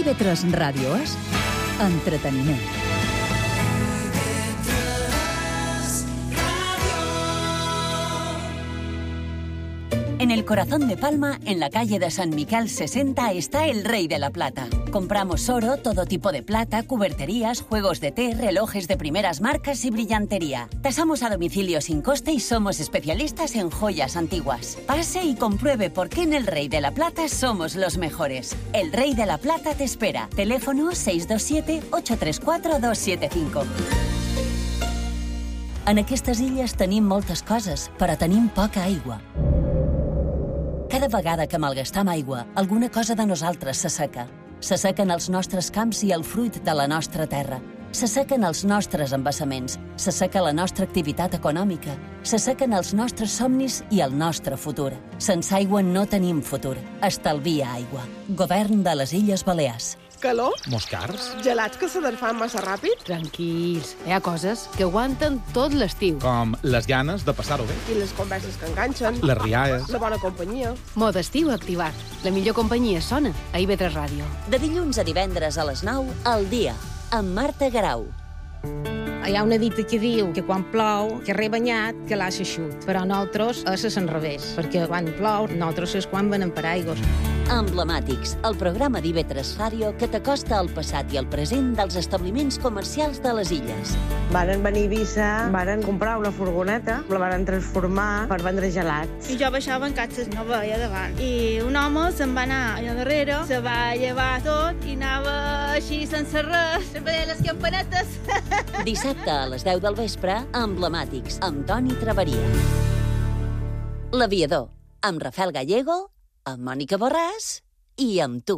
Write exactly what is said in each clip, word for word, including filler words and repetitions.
I V tres Ràdio és entreteniment. En el corazón de Palma, en la calle de San Miquel sesenta, está el Rey de la Plata. Compramos oro, todo tipo de plata, cuberterías, juegos de té, relojes de primeras marcas y brillantería. Tasamos a domicilio sin coste y somos especialistas en joyas antiguas. Pase y compruebe por qué en el Rey de la Plata somos los mejores. El Rey de la Plata te espera. Teléfono seis dos siete, ocho tres cuatro, dos siete cinco. En aquestes illes tenim moltes coses, però tenim poca aigua. Cada vegada que malgastam aigua, alguna cosa de nosaltres s'asseca. S'assequen els nostres camps i el fruit de la nostra terra. S'assequen els nostres embassaments. S'asseca la nostra activitat econòmica. S'assequen els nostres somnis i el nostre futur. Sense aigua no tenim futur. Estalvia aigua. Govern de les Illes Balears. Calor? Moscars? Gelats que se desfan massa ràpid? Tranquils, hi ha coses que aguanten tot l'estiu. Com les ganes de passar-ho bé. I les converses que enganxen? Les rialles. La bona companyia? Mode estiu activat. La millor companyia sona a I V tres Ràdio. De dilluns a divendres a les nou, al dia, amb Marta Garau. Hi ha una dita que diu que quan plou, que rebanyat, que l'ha eixut. Però nosaltres és l'enrevés, perquè quan plou, nosaltres és quan venem paraigües. Emblemàtics, el programa d'I V tres Ràdio que t'acosta al passat i al present dels establiments comercials de les illes. Varen venir a Eivissa, varen comprar una furgoneta, la varen transformar per vendre gelats. I jo baixava en catxes, no veia davant. I un home se'n va anar allà darrere, se va llevar tot i anava així sense res, sempre deia les campanetes. Dissabte a les deu del vespre, Emblemàtics, amb Toni Traveria. L'Aviador, amb Rafael Gallego, amb Mònica Borràs i amb tu.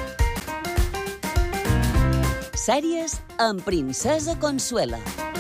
Sèries amb Princesa Consuela.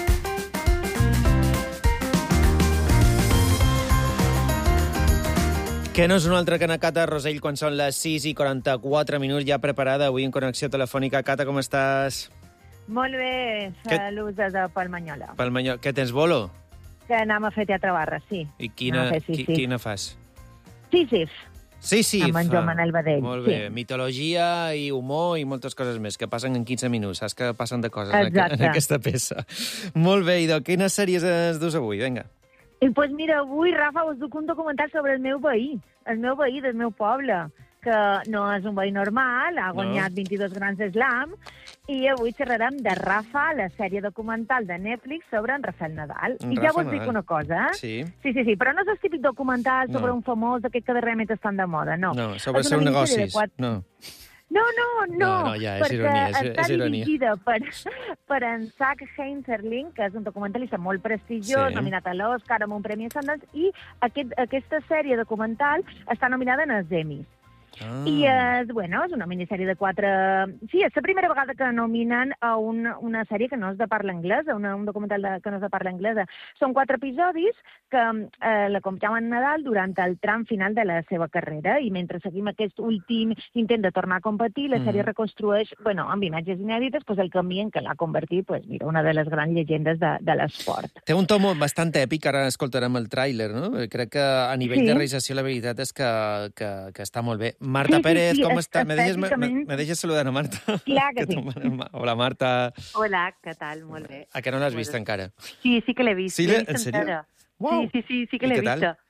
Que no és un altre que na Cata Rosell quan són les sis i quaranta-quatre minuts, ja preparada avui en connexió telefònica. Cata, com estàs? Molt bé, saluts des de Palmanyola. Palmanyola. Què tens, bolo? Que anem a fer teatre barra, sí. I quina, fer, sí, qui, sí. quina fas? Sísif. Sísif. Amb en Joan Manel Badell. Molt bé. Sí. Mitologia i humor i moltes coses més que passen en quinze minuts. Saps que passen de coses en, Exacte. en aquesta peça. Molt bé, idò. Quines sèries es dus avui? Vinga. I pues mira, avui, Rafa, us duc un documental sobre el meu veí, el meu veí del meu poble, que no és un veí normal, ha guanyat no. vint-i-dos grans slam, i avui xerrarem de Rafa, la sèrie documental de Netflix sobre en Rafael Nadal. En I Rafa ja vos Nadal. dic una cosa, eh? Sí. Sí, sí, sí, però no és el típic documental sobre No. un famós d'aquest que realment estan de moda, no. No, sobre És els seus una miniserie de negocis. quatre- No. No, no, no, No, no, ja, és perquè ironia, és- està és ironia. dirigida per, per en Zach Heinzerling, que és un documentalista molt prestigiós, Sí. nominat a l'Oscar amb un premi Sundance, i aquest, aquesta sèrie documental està nominada en els Emmys. Ah. I és, bueno, és una minissèrie de quatre... Sí, és la primera vegada que nominen a una, una sèrie que no és de parla anglesa, una, un documental de, que no és de parla anglesa. Són quatre episodis que eh, l'acompanyaven Nadal durant el tram final de la seva carrera, i mentre seguim aquest últim intent de tornar a competir, la sèrie Mm. reconstrueix, bueno, amb imatges inèdites, pues, el camí en què l'ha convertit, pues, mira, una de les grans llegendes de, de l'esport. Té un to molt bastant èpic, ara escoltarem el tràiler, no? Crec que a nivell Sí. de realització la veritat és que, que, que està molt bé. Marta Sí, sí, Pérez, sí, com es- està? Me deixes, me, estèticament- me deixes saludar a Marta? Clar que sí. tu- Hola, Marta. Hola, què tal? Molt bé. A que no l'has Molt vist bé. encara? Sí, sí que l'he vist. Sí, l'he en vist sèrio? entera. Uau. Sí, sí, sí, sí que I l'he què tal? vista.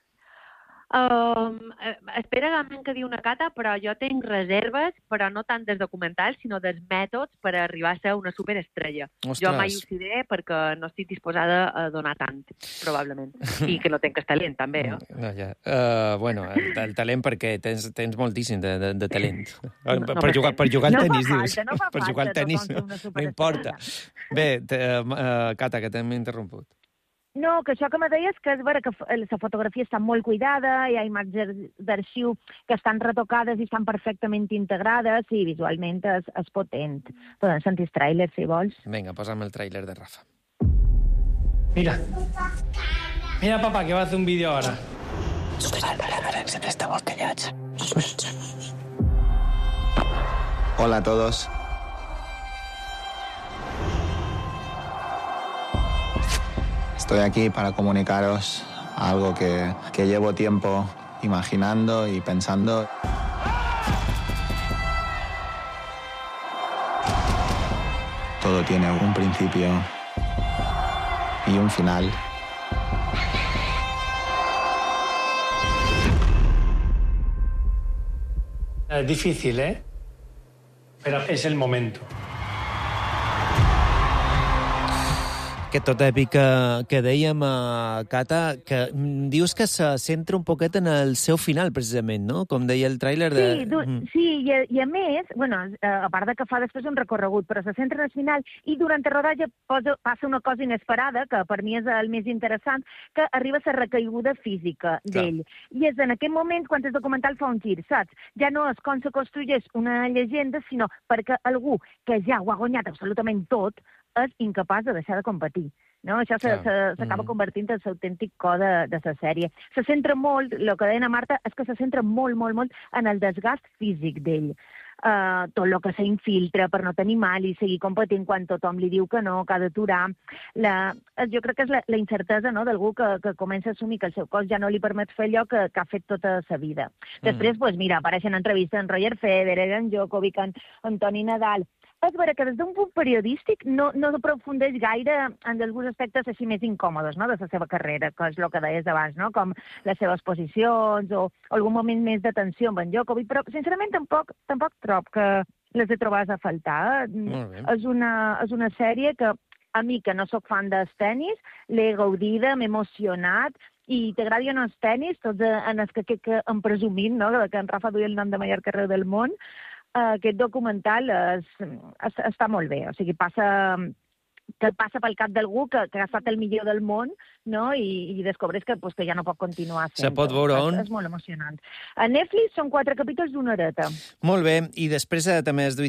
Um, eh, espera realment que diu una Cata, però jo tinc reserves, però no tant dels documentals, sinó dels mètods per arribar a ser una superestrella. Ostres. Jo mai ho seré perquè no estic disposada a donar tant, probablement. I que no tinc el talent, també, eh? No, ja. Uh, bueno, el, el talent perquè tens, tens moltíssim de, de, de talent. No, no per, jugar, per jugar al No fa tenis, falta, dius. no fa per jugar al falta tenis tothom ser no, una no superestrella. importa. Bé, te, uh, Cata, que t'hem interromput. No, que això que me deies, que és vera que f- la fotografia està molt cuidada, hi ha imatges d'arxiu que estan retocades i estan perfectament integrades, i visualment és, és potent. Podem sentir els tràilers, si vols. Vinga, posa'm el tràiler de Rafa. Mira. Mira, papá, que va a hacer un vídeo ahora. Estamos callados. Hola a todos. Estoy aquí para comunicaros algo que, que llevo tiempo imaginando y pensando. todo tiene un principio y un final. Es difícil, ¿eh? Pero es el momento. Aquest tot èpic que, que dèiem, uh, Cata, que mm, dius que se centra un poquet en el seu final, precisament, no? Com deia el tràiler de... Sí, du- Mm. sí i, a, i a més, bueno, a part de que fa després un recorregut, però se centra en el final i durant el rodatge posa, passa una cosa inesperada, que per mi és el més interessant, que arriba a la recaiguda física d'ell. I és en aquest moment quan el documental fa un gir, saps? Ja no és com se construeix una llegenda, sinó perquè algú que ja ho ha guanyat absolutament tot és incapaç de deixar de competir. No? Això se- Clar. se- s'acaba Mm. convertint en l'autèntic cor de, de la sèrie. Se centra molt, el que deia la Marta, és que se centra molt, molt, molt en el desgast físic d'ell. Uh, tot el que s'infiltra per no tenir mal i seguir competint quan tothom li diu que no, que ha d'aturar. La, jo crec que és la, la incertesa, no?, d'algú que, que comença a assumir que el seu cos ja no li permet fer allò que, que ha fet tota sa vida. Mm. Després, pues, mira, apareixen entrevistes en Roger Federer, en Djokovic, en Antoni Nadal. És vera que des d'un punt periodístic no, no aprofundeix gaire en alguns aspectes així més incòmodes, no?, de la seva carrera, que és el que deies abans, no?, com les seves posicions o, o algun moment més de tensió amb en Djokovic, però sincerament tampoc, tampoc trob que les he trobat a faltar. Molt bé. És una, és una sèrie que a mi, que no sóc fan dels tenis, l'he gaudida, m'he emocionat, i t'agradi o no els tenis, tots en els que, que, que em presumint, no?, que en Rafa duia el nom de mallor carrer del món, uh, aquest documental és, és, està molt bé. O sigui, passa, que passa pel cap d'algú que, que ha estat el millor del món, no?, i, i descobreix que, pues, que ja no pot continuar sent. Se pot veure on? És, és molt emocionant. A Netflix són quatre capítols d'una horeta. Molt bé, i després eh, també has duit